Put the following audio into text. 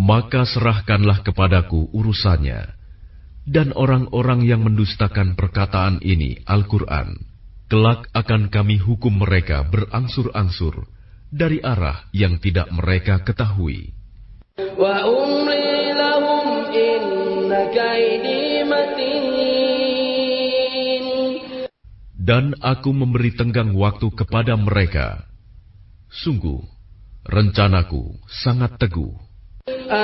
Maka serahkanlah kepadaku urusannya, dan orang-orang yang mendustakan perkataan ini, Al-Quran, kelak akan kami hukum mereka berangsur-angsur dari arah yang tidak mereka ketahui. Wa umli lahum inna kaidi matin. Dan aku memberi tenggang waktu kepada mereka. Sungguh, rencanaku sangat teguh.